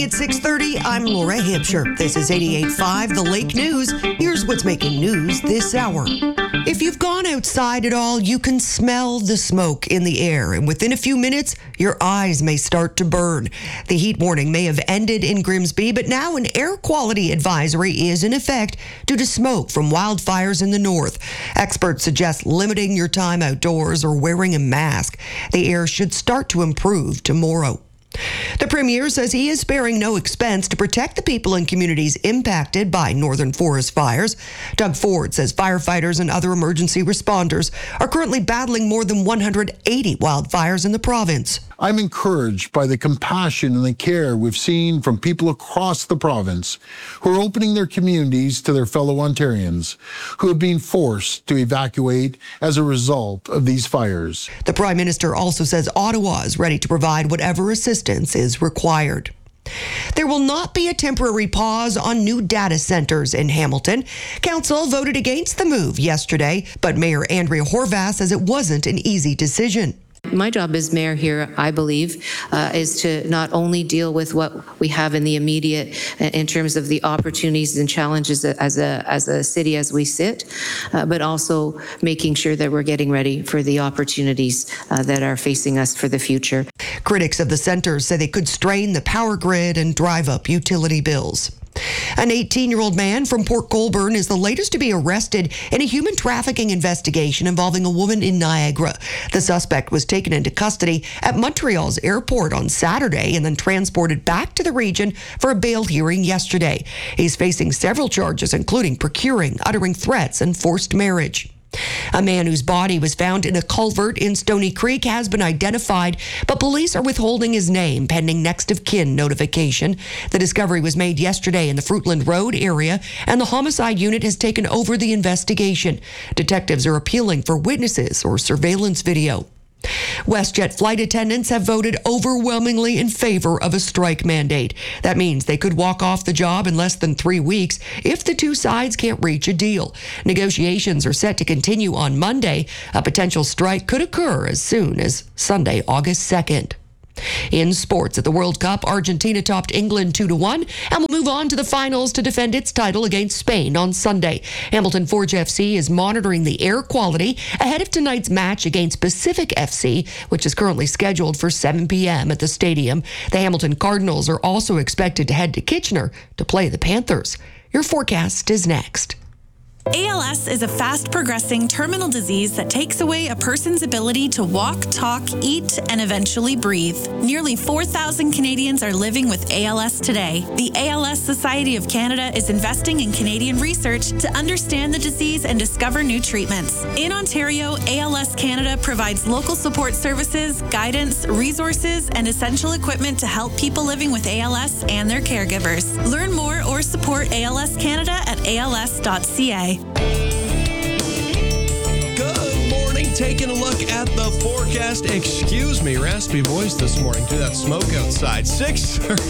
at 6:30, I'm Laura Hampshire. This is 88.5 The Lake News. Here's what's making news this hour. If you've gone outside at all, you can smell the smoke in the air, and within a few minutes, your eyes may start to burn. The heat warning may have ended in Grimsby, but now an air quality advisory is in effect due to smoke from wildfires in the north. Experts suggest limiting your time outdoors or wearing a mask. The air should start to improve tomorrow. The Premier says he is sparing no expense to protect the people in communities impacted by northern forest fires. Doug Ford says firefighters and other emergency responders are currently battling more than 180 wildfires in the province. I'm encouraged by the compassion and the care we've seen from people across the province who are opening their communities to their fellow Ontarians who have been forced to evacuate as a result of these fires. The Prime Minister also says Ottawa is ready to provide whatever assistance is required. There will not be a temporary pause on new data centers in Hamilton. Council voted against the move yesterday, but Mayor Andrea Horwath says it wasn't an easy decision. My job as mayor here, I believe, is to not only deal with what we have in the immediate in terms of the opportunities and challenges as a city as we sit, but also making sure that we're getting ready for the opportunities that are facing us for the future. Critics of the centers say they could strain the power grid and drive up utility bills. An 18-year-old man from Port Colborne is the latest to be arrested in a human trafficking investigation involving a woman in Niagara. The suspect was taken into custody at Montreal's airport on Saturday and then transported back to the region for a bail hearing yesterday. He's facing several charges, including procuring, uttering threats, and forced marriage. A man whose body was found in a culvert in Stony Creek has been identified, but police are withholding his name pending next of kin notification. The discovery was made yesterday in the Fruitland Road area, and the homicide unit has taken over the investigation. Detectives are appealing for witnesses or surveillance video. WestJet flight attendants have voted overwhelmingly in favor of a strike mandate. That means they could walk off the job in less than 3 weeks if the two sides can't reach a deal. Negotiations are set to continue on Monday. A potential strike could occur as soon as Sunday, August 2nd. In sports, at the World Cup, Argentina topped England 2-1 and will move on to the finals to defend its title against Spain on Sunday. Hamilton Forge FC is monitoring the air quality ahead of tonight's match against Pacific FC, which is currently scheduled for 7 p.m. at the stadium. The Hamilton Cardinals are also expected to head to Kitchener to play the Panthers. Your forecast is next. ALS is a fast-progressing terminal disease that takes away a person's ability to walk, talk, eat, and eventually breathe. Nearly 4,000 Canadians are living with ALS today. The ALS Society of Canada is investing in Canadian research to understand the disease and discover new treatments. In Ontario, ALS Canada provides local support services, guidance, resources, and essential equipment to help people living with ALS and their caregivers. Learn more or support ALS Canada at als.ca. Good morning. Taking a look at the forecast. Excuse me, raspy voice this morning. Do that smoke outside. 6:30.